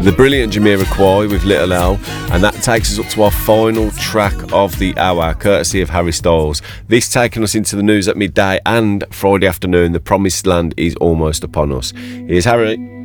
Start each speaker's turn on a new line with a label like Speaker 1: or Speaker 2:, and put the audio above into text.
Speaker 1: The brilliant Jamiroquai with Little L, and that takes us up to our final track of the hour, courtesy of Harry Styles. This taking us into the news at midday and Friday afternoon. The promised land is almost upon us. Here's Harry.